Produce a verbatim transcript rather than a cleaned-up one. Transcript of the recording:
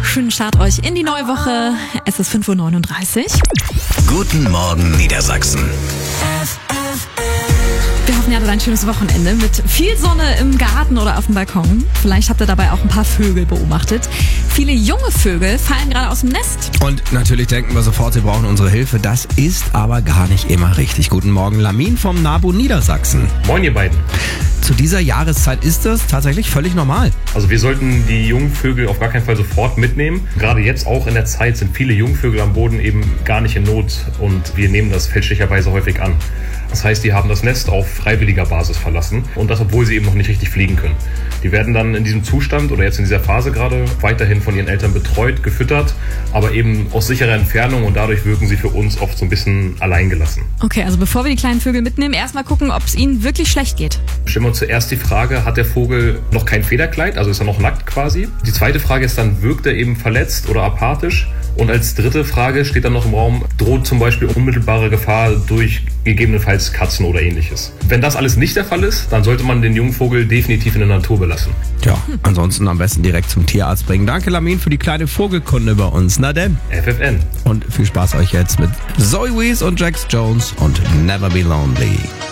Schönen Start euch in die neue Woche. Es ist fünf Uhr neununddreißig. Guten Morgen Niedersachsen. Wir hoffen, ihr hattet ein schönes Wochenende mit viel Sonne im Garten oder auf dem Balkon. Vielleicht habt ihr dabei auch ein paar Vögel beobachtet. Viele junge Vögel fallen gerade aus dem Nest. Und natürlich denken wir sofort, sie brauchen unsere Hilfe. Das ist aber gar nicht immer richtig. Guten Morgen, Lamin vom NABU Niedersachsen. Moin ihr beiden. Zu dieser Jahreszeit ist das tatsächlich völlig normal. Also wir sollten die Jungvögel auf gar keinen Fall sofort mitnehmen. Gerade jetzt auch in der Zeit sind viele Jungvögel am Boden eben gar nicht in Not und wir nehmen das fälschlicherweise häufig an. Das heißt, die haben das Nest auf freiwilliger Basis verlassen und das, obwohl sie eben noch nicht richtig fliegen können. Die werden dann in diesem Zustand oder jetzt in dieser Phase gerade weiterhin von ihren Eltern betreut, gefüttert, aber eben aus sicherer Entfernung und dadurch wirken sie für uns oft so ein bisschen alleingelassen. Okay, also bevor wir die kleinen Vögel mitnehmen, erstmal gucken, ob es ihnen wirklich schlecht geht. Stellen wir uns zuerst die Frage, hat der Vogel noch kein Federkleid, also ist er noch nackt quasi? Die zweite Frage ist dann, wirkt er eben verletzt oder apathisch? Und als dritte Frage steht dann noch im Raum, droht zum Beispiel unmittelbare Gefahr durch gegebenenfalls Katzen oder ähnliches. Wenn das alles nicht der Fall ist, dann sollte man den jungen Vogel definitiv in der Natur belassen. Tja, ansonsten am besten direkt zum Tierarzt bringen. Danke Lamin für die kleine Vogelkunde bei uns. Na denn. F F N. Und viel Spaß euch jetzt mit Zoe Wees und Jax Jones und Never Be Lonely.